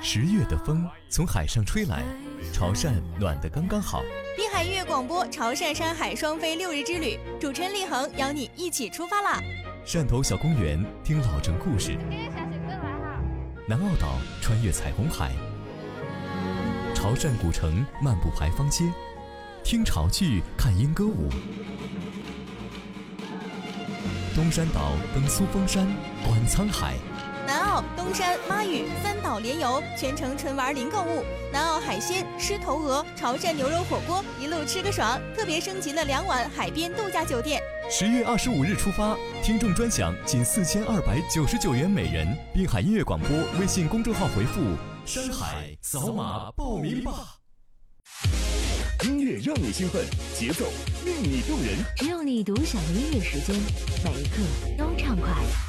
10月的风从海上吹来，潮汕暖得刚刚好。 滨海音乐广播潮汕山海双飞6日之旅，主持人立恒邀你一起出发啦！ 汕头小公园听老城故事，南澳岛穿越彩虹海，潮汕古城漫步牌坊街，听潮剧看莺歌舞。东山岛登苏峰山，观沧海。 南澳、东山、妈屿3岛联游，全程纯玩零购物。南澳海鲜、狮头鹅、潮汕牛肉火锅，一路吃个爽。特别升级了2晚海边度假酒店。 10月25日出发，听众专享仅4299元每人。滨海音乐广播微信公众号回复“山海”，扫码报名吧。 音乐让你兴奋，节奏令你动人， 只有你独享的音乐时间，每一刻都畅快。